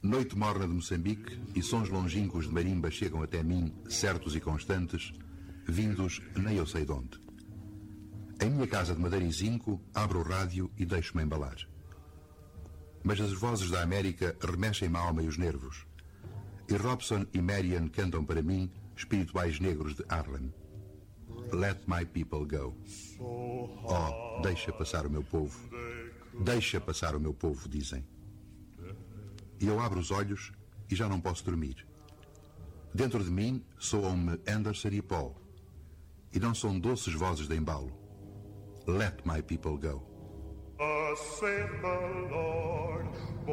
Noite morna de Moçambique e sons longínquos de marimba chegam até mim, certos e constantes, vindos nem eu sei de onde. Em minha casa de madeira e zinco, abro o rádio e deixo-me embalar. Mas as vozes da América remexem-me a alma e os nervos. E Robson e Marian cantam para mim espirituais negros de Harlem. Let my people go. Oh, deixa passar o meu povo. Deixa passar o meu povo, dizem. E eu abro os olhos e já não posso dormir. Dentro de mim soam-me Anderson e Paul. E não são doces vozes de embalo. Let my people go. Saith the Lord,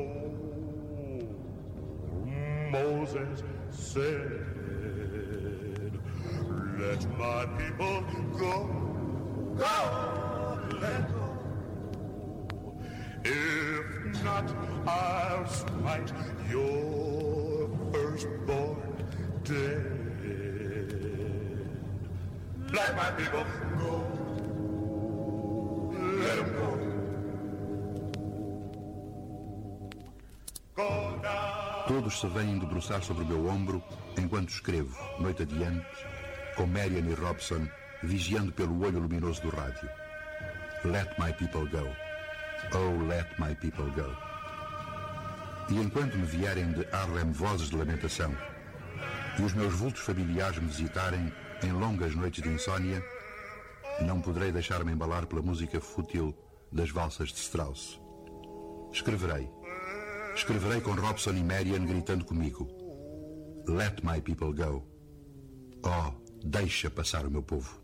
Moses said, let my people go, go, let go. If not, I'll smite your firstborn dead. Let my people go, let them go. Todos se vêm debruçar sobre o meu ombro enquanto escrevo, noite adiante, com Marian e Robson vigiando pelo olho luminoso do rádio. Let my people go. Oh, let my people go. E enquanto me vierem de Harlem vozes de lamentação e os meus vultos familiares me visitarem em longas noites de insônia, não poderei deixar-me embalar pela música fútil das valsas de Strauss. Escreverei com Robson e Marian gritando comigo. Let my people go. Oh, deixa passar o meu povo.